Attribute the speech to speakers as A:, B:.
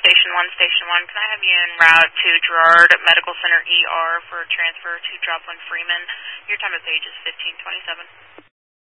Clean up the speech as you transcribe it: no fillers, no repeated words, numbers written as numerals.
A: Station 1. Can I have you en route to Girard Medical Center ER for a transfer to Joplin Freeman? Your time of page is 1527.